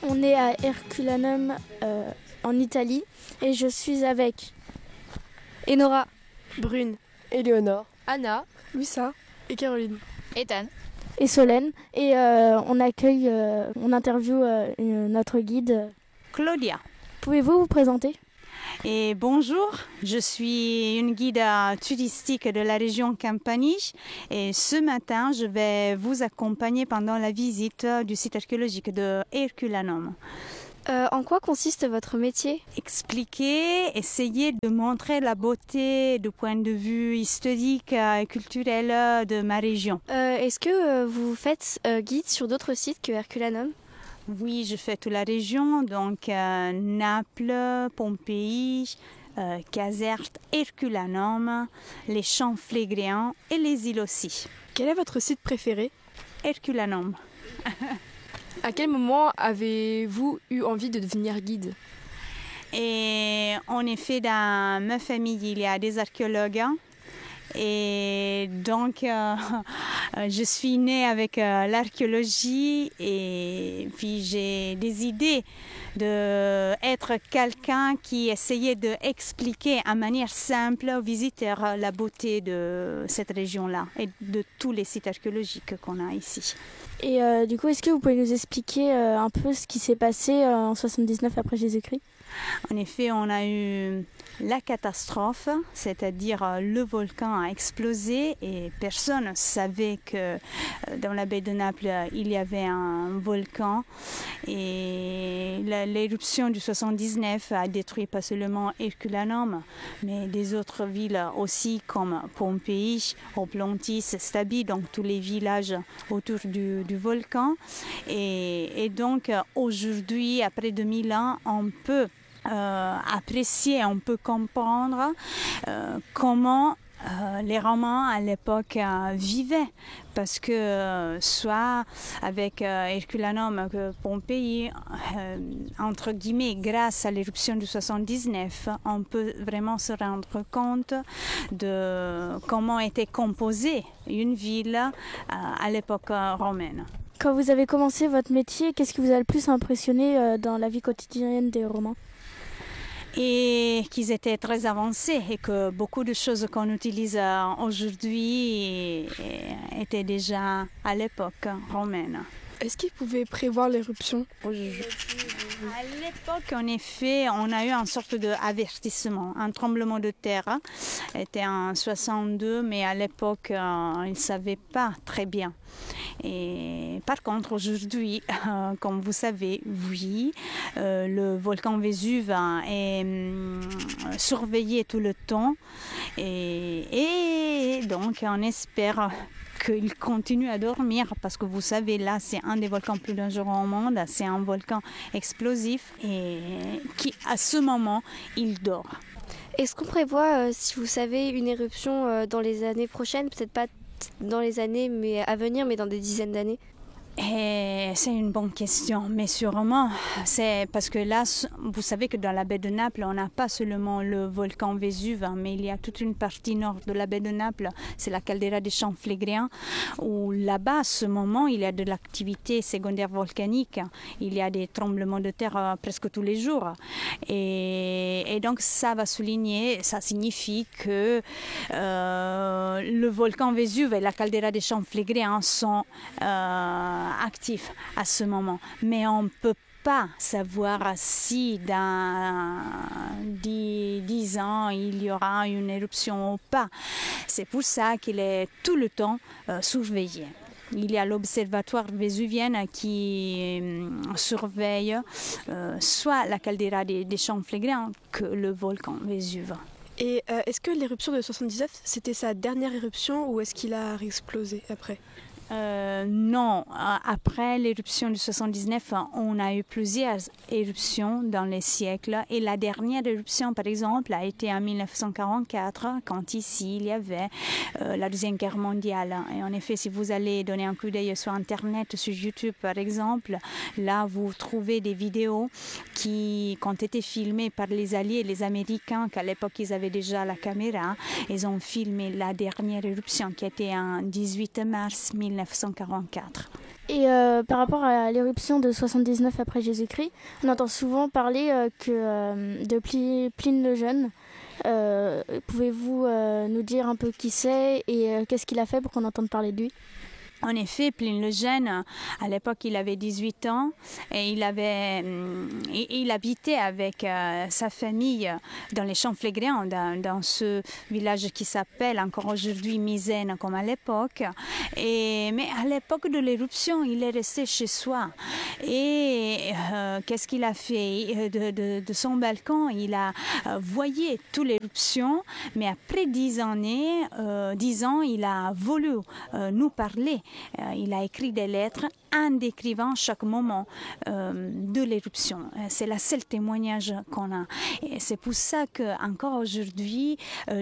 On est à Herculanum en Italie et je suis avec Enora, Brune, Éléonore, Anna, Luisa et Caroline. Ethan. et Solène et on interviewe notre guide. Claudia. Pouvez-vous vous présenter? Et bonjour, je suis une guide touristique de la région Campanie et ce matin, je vais vous accompagner pendant la visite du site archéologique de Herculanum. En quoi consiste votre métier? Expliquer, essayer de montrer la beauté du point de vue historique et culturel de ma région. Est-ce que vous faites guide sur d'autres sites que Herculanum? Oui, je fais toute la région, donc Naples, Pompéi, Caserte, Herculanum, les champs Flégréens et les îles aussi. Quel est votre site préféré? Herculanum. À quel moment avez-vous eu envie de devenir guide? Et en effet, dans ma famille, il y a des archéologues. Et donc, je suis née avec l'archéologie et puis j'ai des idées d'être quelqu'un qui essayait d'expliquer en manière simple aux visiteurs la beauté de cette région-là et de tous les sites archéologiques qu'on a ici. Et du coup, est-ce que vous pouvez nous expliquer un peu ce qui s'est passé en 79 après Jésus-Christ? En effet, on a eu la catastrophe, c'est-à-dire le volcan a explosé et personne ne savait que dans la baie de Naples, il y avait un volcan. Et l'éruption du 79 a détruit pas seulement Herculanum, mais des autres villes aussi comme Pompéi, Oplontis, Stabi, donc tous les villages autour du volcan. Et donc aujourd'hui, après 2000 ans, on peut apprécier, on peut comprendre comment les Romains à l'époque vivaient, parce que soit avec Herculanum que Pompéi, entre guillemets, grâce à l'éruption du 79, on peut vraiment se rendre compte de comment était composée une ville à l'époque romaine. Quand vous avez commencé votre métier, qu'est-ce qui vous a le plus impressionné dans la vie quotidienne des Romains? Et qu'ils étaient très avancés et que beaucoup de choses qu'on utilise aujourd'hui étaient déjà à l'époque romaine. Est-ce qu'ils pouvaient prévoir l'éruption? À l'époque, en effet, on a eu une sorte d'avertissement. Un tremblement de terre était en 62, mais à l'époque, ils ne savaient pas très bien. Et par contre, aujourd'hui, comme vous savez, oui, le volcan Vésuve est surveillé tout le temps. Et donc, on espère qu'il continue à dormir parce que vous savez, là, c'est un des volcans plus dangereux au monde. C'est un volcan explosif et qui, à ce moment, il dort. Est-ce qu'on prévoit, si vous savez, une éruption dans les années prochaines, peut-être pas dans les années à venir, mais dans des dizaines d'années? Et c'est une bonne question, mais sûrement, c'est parce que là, vous savez que dans la baie de Naples, on n'a pas seulement le volcan Vésuve, mais il y a toute une partie nord de la baie de Naples, c'est la caldeira des champs Flégréens, où là-bas, à ce moment, il y a de l'activité secondaire volcanique, il y a des tremblements de terre presque tous les jours. Et donc, ça va souligner, ça signifie que le volcan Vésuve et la caldeira des champs Flégréens sont actifs à ce moment, mais on ne peut pas savoir si dans 10 ans il y aura une éruption ou pas. C'est pour ça qu'il est tout le temps surveillé. Il y a l'observatoire vésuvien qui surveille soit la caldeira des champs Flégréens que le volcan Vésuve. Et est-ce que l'éruption de 79, c'était sa dernière éruption ou est-ce qu'il a explosé après? Non, après l'éruption du 79, on a eu plusieurs éruptions dans les siècles et la dernière éruption, par exemple, a été en 1944, quand ici il y avait la Deuxième Guerre mondiale. Et en effet, si vous allez donner un coup d'œil sur Internet, sur YouTube par exemple, là vous trouvez des vidéos qui ont été filmées par les Alliés, les Américains, qu'à l'époque ils avaient déjà la caméra. Ils ont filmé la dernière éruption qui était en 18 mars 1944. Et par rapport à l'éruption de 79 après Jésus-Christ, on entend souvent parler de Pline le Jeune. Pouvez-vous nous dire un peu qui c'est et qu'est-ce qu'il a fait pour qu'on entende parler de lui? En effet, Pline le Jeune, à l'époque, il avait 18 ans et il habitait avec sa famille dans les Champs Flégréens, dans ce village qui s'appelle encore aujourd'hui Misène, comme à l'époque. Mais à l'époque de l'éruption, il est resté chez soi. Et qu'est-ce qu'il a fait? De son balcon, il a voyé toute l'éruption, mais après 10 ans, il a voulu nous parler. Il a écrit des lettres en décrivant chaque moment de l'éruption. C'est le seul témoignage qu'on a. Et c'est pour ça qu'encore aujourd'hui,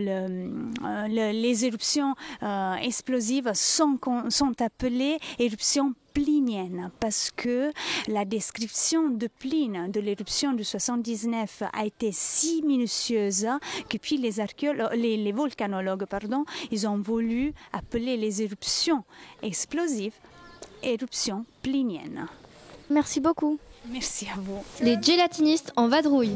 les éruptions explosives sont appelées éruptions plinienne, parce que la description de Pline de l'éruption de 79 a été si minutieuse que puis les volcanologues, ils ont voulu appeler les éruptions explosives éruptions pliniennes. Merci beaucoup. Merci à vous. Les gélatinistes en vadrouille.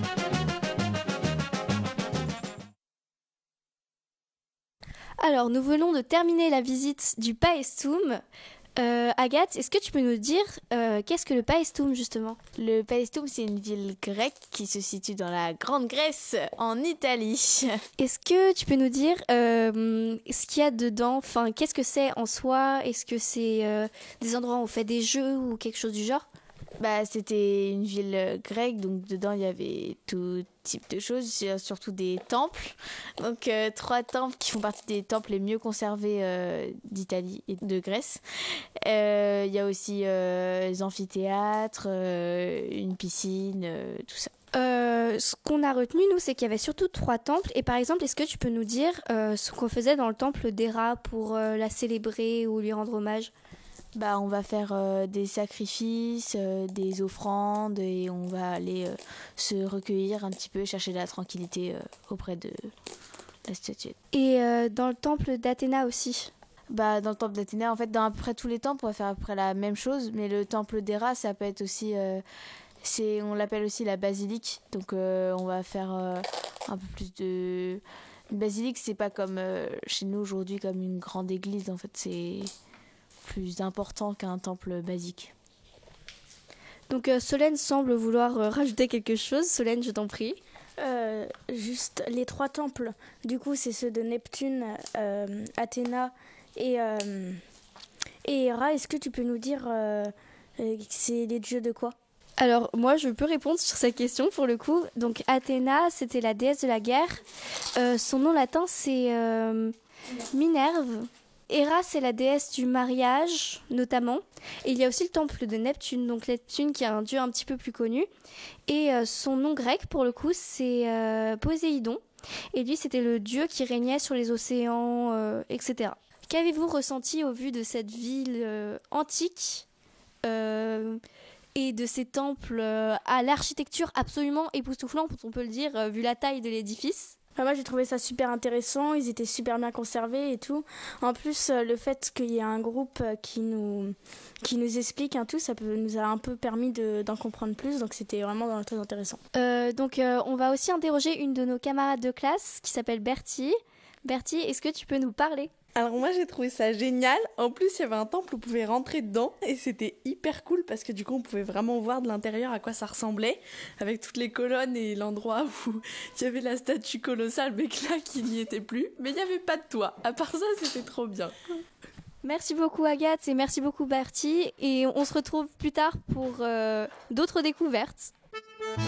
Alors, nous venons de terminer la visite du Paestum. Agathe, est-ce que tu peux nous dire qu'est-ce que le Paestum justement? Le Paestum, c'est une ville grecque qui se situe dans la Grande Grèce, en Italie. Est-ce que tu peux nous dire ce qu'il y a dedans? Enfin, qu'est-ce que c'est en soi? Est-ce que c'est des endroits où on fait des jeux ou quelque chose du genre? C'était une ville grecque, donc dedans il y avait tout type de choses, surtout des temples. Donc 3 temples qui font partie des temples les mieux conservés d'Italie et de Grèce. Il y a aussi des amphithéâtres, une piscine, tout ça. Ce qu'on a retenu, nous, c'est qu'il y avait surtout 3 temples. Et par exemple, est-ce que tu peux nous dire ce qu'on faisait dans le temple d'Héra pour la célébrer ou lui rendre hommage? On va faire des sacrifices, des offrandes et on va aller se recueillir un petit peu, chercher de la tranquillité auprès de la statuette. Et dans le temple d'Athéna aussi? Dans le temple d'Athéna, en fait, dans à peu près tous les temples, on va faire à peu près la même chose, mais le temple d'Héra, ça peut être aussi... on l'appelle aussi la basilique, donc on va faire un peu plus de... Une basilique, c'est pas comme chez nous aujourd'hui, comme une grande église, en fait, c'est plus important qu'un temple basique. Donc Solène semble vouloir rajouter quelque chose. Solène, je t'en prie. Juste les 3 temples, du coup c'est ceux de Neptune, Athéna et Héra. Est-ce que tu peux nous dire c'est les dieux de quoi? Alors moi je peux répondre sur cette question pour le coup. Donc Athéna, c'était la déesse de la guerre. Son nom latin c'est Minerve. Héra, c'est la déesse du mariage, notamment. Et il y a aussi le temple de Neptune, donc Neptune qui est un dieu un petit peu plus connu. Et son nom grec, pour le coup, c'est Poséidon. Et lui, c'était le dieu qui régnait sur les océans, etc. Qu'avez-vous ressenti au vu de cette ville antique et de ces temples à l'architecture absolument époustouflante, on peut le dire, vu la taille de l'édifice? Moi j'ai trouvé ça super intéressant, ils étaient super bien conservés et tout. En plus le fait qu'il y ait un groupe qui nous explique tout, nous a un peu permis d'en comprendre plus, donc c'était vraiment très intéressant. Donc on va aussi interroger une de nos camarades de classe qui s'appelle Bertie. Bertie, est-ce que tu peux nous parler? Alors moi j'ai trouvé ça génial. En plus il y avait un temple où on pouvait rentrer dedans et c'était hyper cool parce que du coup on pouvait vraiment voir de l'intérieur à quoi ça ressemblait, avec toutes les colonnes et l'endroit où il y avait la statue colossale mais que là qui n'y était plus, mais il n'y avait pas de toit. À part ça c'était trop bien. Merci beaucoup Agathe et merci beaucoup Bertie, et on se retrouve plus tard pour d'autres découvertes.